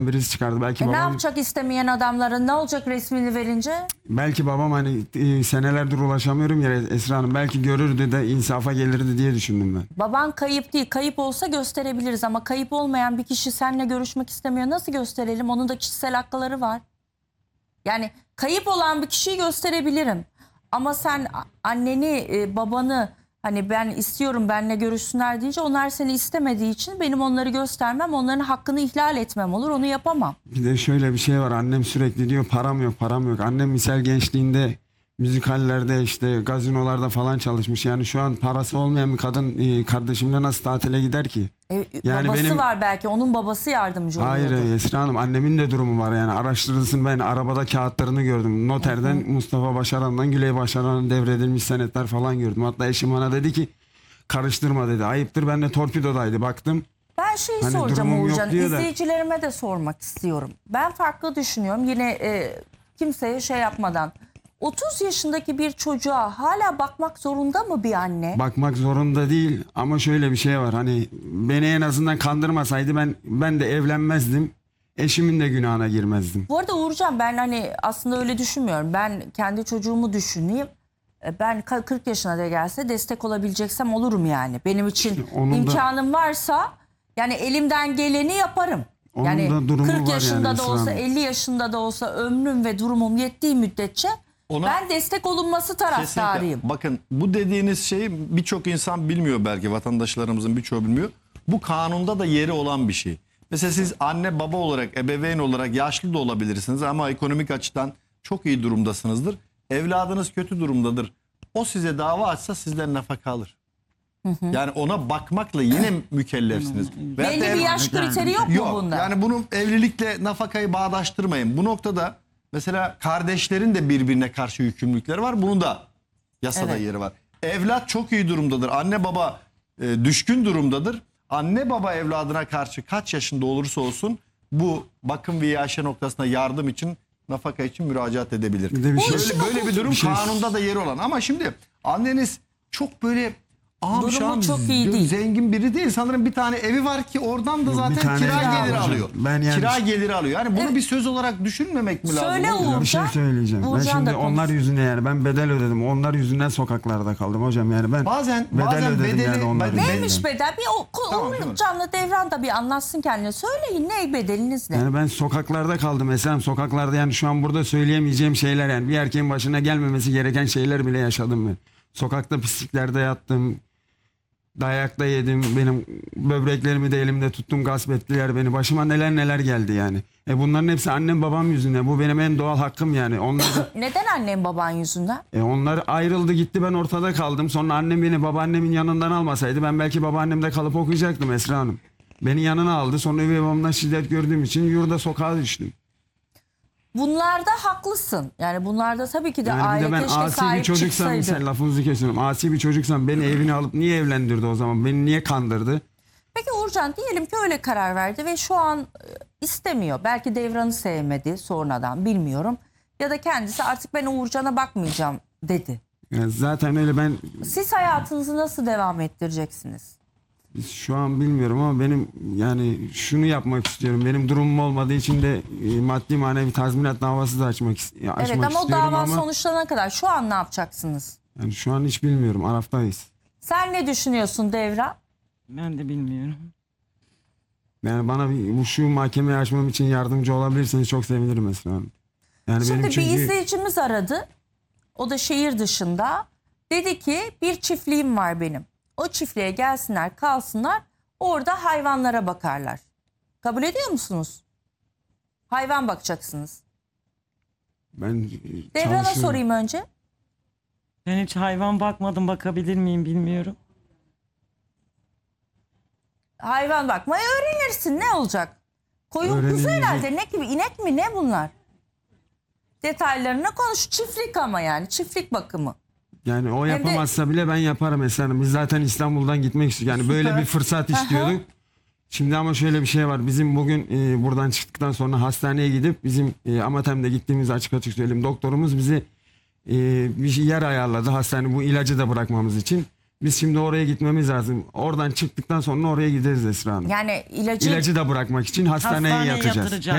birisi çıkardı. Belki Ne babam, yapacak istemeyen adamların? Ne olacak resmini verince? belki babam hani senelerdir ulaşamıyorum ya Esra Hanım. Belki görürdü de insafa gelirdi diye düşündüm ben. Baban kayıp değil. Kayıp olsa gösterebiliriz ama kayıp olmayan bir kişi seninle görüşmek istemiyor. Nasıl gösterelim? Onun da kişisel hakları var. Yani kayıp olan bir kişiyi gösterebilirim. Ama sen anneni, babanı hani ben istiyorum benimle görüşsünler deyince onlar seni istemediği için benim onları göstermem, onların hakkını ihlal etmem olur. Onu yapamam. Bir de şöyle bir şey var. Annem sürekli diyor param yok, param yok. Annem misal gençliğinde müzikallerde işte gazinolarda falan çalışmış. Yani şu an parası olmayan bir kadın kardeşimle nasıl tatile gider ki? Yani Babası benim- var belki. Onun babası yardımcı oluyordu. Hayır Esra Hanım, annemin de durumu var yani araştırılsın. Ben arabada kağıtlarını gördüm. Noterden Mustafa Başaran'dan Güley Başaran'ın devredilmiş senetler falan gördüm. Hatta eşim bana dedi ki karıştırma dedi. Ayıptır, ben de torpidodaydı baktım. Ben şeyi Hani soracağım durumum yok Uğurcan. diyor da. İzleyicilerime de sormak istiyorum. Ben farklı düşünüyorum. Yine kimseye şey yapmadan. 30 yaşındaki bir çocuğa hala bakmak zorunda mı bir anne? Bakmak zorunda değil ama şöyle bir şey var. Hani beni en azından kandırmasaydı ben de evlenmezdim. Eşimin de günahına girmezdim. Bu arada Uğurcan ben hani aslında öyle düşünmüyorum. Ben kendi çocuğumu düşüneyim. Ben 40 yaşına da gelse destek olabileceksem olurum yani. Benim için İşte onun da- imkanım varsa yani elimden geleni yaparım. Onun Yani da durumu 40 var yaşında yani da Esra olsa Hanım. 50 yaşında da olsa ömrüm ve durumum yettiği müddetçe ben destek olunması taraftarıyım. Kesinlikle. Bakın bu dediğiniz şeyi birçok insan bilmiyor, belki vatandaşlarımızın birçoğu bilmiyor. Bu kanunda da yeri olan bir şey. Mesela siz anne baba olarak, ebeveyn olarak yaşlı da olabilirsiniz ama ekonomik açıdan çok iyi durumdasınızdır. Evladınız kötü durumdadır. O size dava açsa sizden nafaka alır. Yani ona bakmakla yine mükellefsiniz. Veyahut da Belli bir yaş kriteri yok mu Yok, bunda? yani bunu evlilikle nafakayı bağdaştırmayın. Bu noktada mesela kardeşlerin de birbirine karşı yükümlülükleri var. Bunun da yasada Evet. yeri var. Evlat çok iyi durumdadır. Anne baba düşkün durumdadır. Anne baba evladına karşı kaç yaşında olursa olsun bu bakım ve iaşe noktasına yardım için, nafaka için müracaat edebilir. Bir de bir şey- Böyle bir durum bir şey- kanunda da yeri olan. Ama şimdi anneniz çok böyle Durumu şam, çok iyi değil. zengin biri değil. Sanırım bir tane evi var ki oradan da Bir zaten tane kira evi var geliri hocam. alıyor. Ben yani- Kira geliri alıyor. Yani bunu bir söz olarak düşünmemek mi lazım? Söyle hocam? Bir şey Uğurcan. söyleyeceğim. Ben Uğurcan şimdi da konuş. onlar yüzünden yani ben bedel ödedim. Onlar yüzünden sokaklarda kaldım hocam yani ben Bazen bedel ödedim bedeli- yani onlar Neymiş yüzünden. Neymiş bedel? Bir Tamam, değil mi? Uğurcan'la Devran da bir anlatsın kendine. Söyleyin ne bedeliniz ne? Yani ben sokaklarda kaldım Esra'm, sokaklarda yani şu an burada söyleyemeyeceğim şeyler yani bir erkeğin başına gelmemesi gereken şeyler bile yaşadım ben. Sokakta pisliklerde yattım, dayakta yedim, benim böbreklerimi de elimde tuttum, gasp ettiler beni, başıma neler neler geldi yani. Bunların hepsi annem babam yüzünden, bu benim en doğal hakkım yani. Onlar da, Neden annem baban yüzünden? onlar ayrıldı gitti, ben ortada kaldım. Sonra annem beni babaannemin yanından almasaydı ben belki babaannemde kalıp okuyacaktım Esra Hanım. Beni yanına aldı, sonra üvey babamdan şiddet gördüğüm için yurda sokağa düştüm. Bunlarda haklısın. Yani bunlarda tabii ki de Yani bir aile de ben keşke asi bir sahip çocuksam, çıksaydı. misal lafınızı kesiyorum. Asi bir çocuksam beni evine alıp niye evlendirdi o zaman? Beni niye kandırdı? Peki Uğurcan diyelim ki öyle karar verdi ve şu an istemiyor. Belki Devran'ı sevmedi sonradan bilmiyorum. Ya da kendisi artık ben Uğurcan'a bakmayacağım dedi. Yani zaten öyle ben Siz hayatınızı nasıl devam ettireceksiniz? şu an bilmiyorum ama benim yani şunu yapmak istiyorum. Benim durumum olmadığı için de maddi manevi tazminat davası da açmak Evet ama o istiyorum dava ama sonuçlanana kadar şu an ne yapacaksınız? yani şu an hiç bilmiyorum. Araftayız. Sen ne düşünüyorsun Devran? Ben de bilmiyorum. Yani bana şu mahkemeyi açmam için yardımcı olabilirseniz çok sevinirim Esra Hanım. Yani Şimdi benim bir çünkü izleyicimiz aradı. O da şehir dışında. Dedi ki bir çiftliğim var benim. O çiftliğe gelsinler kalsınlar orada hayvanlara bakarlar. Kabul ediyor musunuz? Hayvan bakacaksınız. ben Devran'a çalışıyorum. sorayım önce. Ben hiç hayvan bakmadım, bakabilir miyim bilmiyorum. Hayvan bakmayı öğrenirsin ne olacak? Koyun kuzu Öğrenilecek. herhalde ne gibi inek mi ne bunlar? Detaylarını konuş çiftlik ama yani çiftlik bakımı. Yani o Hem de- yapamazsa bile ben yaparım mesela. Biz zaten İstanbul'dan gitmek istiyoruz. Yani böyle bir fırsat istiyorduk. Şimdi ama şöyle bir şey var. Bizim bugün buradan çıktıktan sonra hastaneye gidip bizim Amatem'de gittiğimiz açık söyleyeyim. Doktorumuz bizi bir yer ayarladı. Hastane bu ilacı da bırakmamız için. Biz şimdi oraya gitmemiz lazım. Oradan çıktıktan sonra oraya gideriz Esra Hanım. Yani ilacı İlacı da bırakmak için hastaneye Hastaneye yatacağız. yatıracağız.